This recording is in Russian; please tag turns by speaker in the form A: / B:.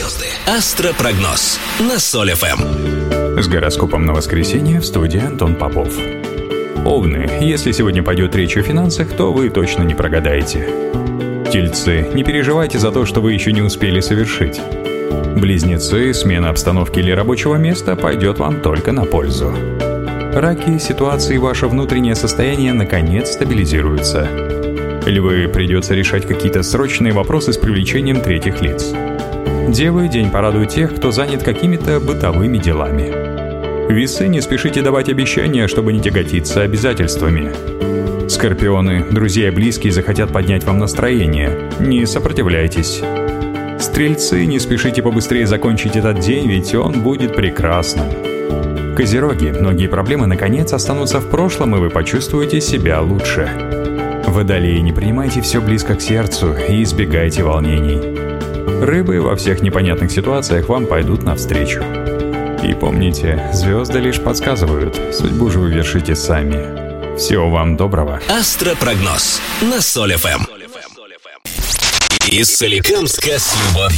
A: Астропрогноз на Соль ФМ.
B: С гороскопом на воскресенье в студии Антон Попов. Овны, если сегодня пойдет речь о финансах, то вы точно не прогадаете. Тельцы, не переживайте за то, что вы еще не успели совершить. Близнецы, смена обстановки или рабочего места пойдет вам только на пользу. Раки, ситуация и ваше внутреннее состояние наконец стабилизируются. Львы, придется решать какие-то срочные вопросы с привлечением третьих лиц. Девы, день порадует тех, кто занят какими-то бытовыми делами. Весы, не спешите давать обещания, чтобы не тяготиться обязательствами. Скорпионы, друзья и близкие захотят поднять вам настроение. Не сопротивляйтесь. Стрельцы, не спешите побыстрее закончить этот день, ведь он будет прекрасным. Козероги, многие проблемы наконец останутся в прошлом, и вы почувствуете себя лучше. Водолеи, не принимайте все близко к сердцу и избегайте волнений. Рыбы, во всех непонятных ситуациях вам пойдут навстречу. И помните, звезды лишь подсказывают, судьбу же вы вершите сами. Всего вам доброго.
A: Астропрогноз на Соль ФМ. Из Соликамска с любовью.